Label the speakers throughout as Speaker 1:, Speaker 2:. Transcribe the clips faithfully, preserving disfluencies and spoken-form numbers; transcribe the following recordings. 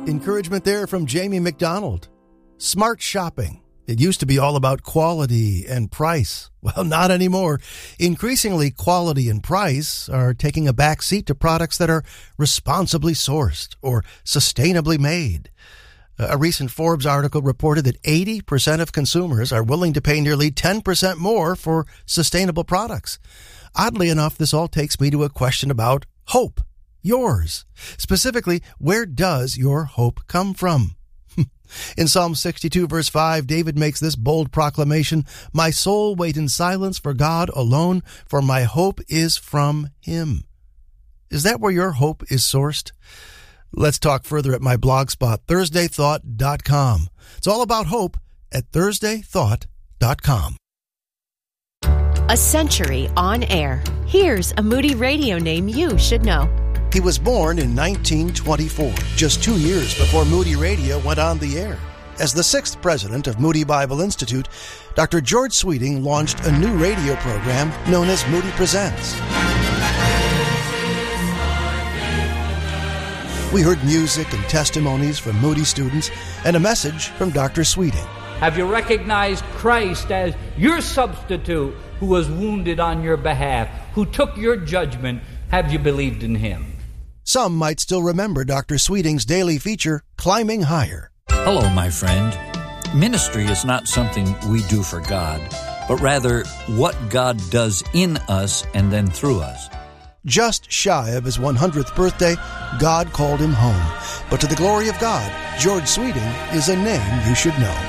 Speaker 1: Encouragement there from Jamie McDonald. Smart shopping. It used to be all about quality and price. Well, not anymore. Increasingly, quality and price are taking a back seat to products that are responsibly sourced or sustainably made. A recent Forbes article reported that eighty percent of consumers are willing to pay nearly ten percent more for sustainable products. Oddly enough, this all takes me to a question about hope. Yours. Specifically, where does your hope come from? In Psalm sixty-two, verse five, David makes this bold proclamation, "My soul wait in silence for God alone, for my hope is from Him." Is that where your hope is sourced? Let's talk further at my blog spot, thursday thought dot com. It's all about hope at thursday thought dot com.
Speaker 2: A century on air. Here's a Moody Radio name you should know.
Speaker 1: He was born in nineteen twenty-four, just two years before Moody Radio went on the air. As the sixth president of Moody Bible Institute, Doctor George Sweeting launched a new radio program known as Moody Presents. We heard music and testimonies from Moody students and a message from Doctor Sweeting.
Speaker 3: Have you recognized Christ as your substitute who was wounded on your behalf, who took your judgment? Have you believed in Him?
Speaker 1: Some might still remember Doctor Sweeting's daily feature, Climbing Higher.
Speaker 4: Hello, my friend. Ministry is not something we do for God, but rather what God does in us and then through us.
Speaker 1: Just shy of his one hundredth birthday, God called him home. But to the glory of God, George Sweeting is a name you should know.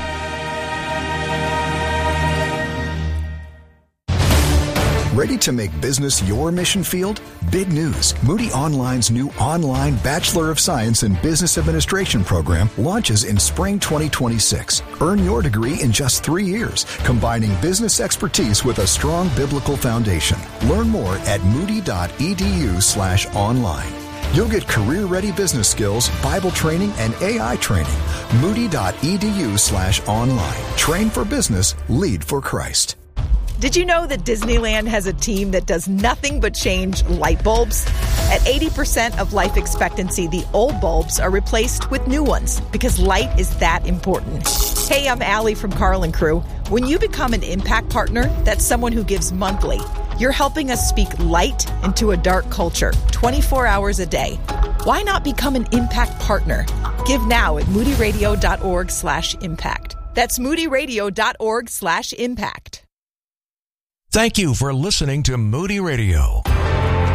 Speaker 5: Ready to make business your mission field? Big news. Moody Online's new online Bachelor of Science in Business Administration program launches in spring twenty twenty-six. Earn your degree in just three years, combining business expertise with a strong biblical foundation. Learn more at moody.edu slash online. You'll get career-ready business skills, Bible training, and A I training. Moody.edu slash online. Train for business, lead for Christ.
Speaker 6: Did you know that Disneyland has a team that does nothing but change light bulbs? At eighty percent of life expectancy, the old bulbs are replaced with new ones because light is that important. Hey, I'm Allie from Carl and Crew. When you become an Impact Partner, that's someone who gives monthly. You're helping us speak light into a dark culture, twenty-four hours a day. Why not become an Impact Partner? Give now at moodyradio.org slash impact. That's moodyradio.org slash impact.
Speaker 7: Thank you for listening to Moody Radio.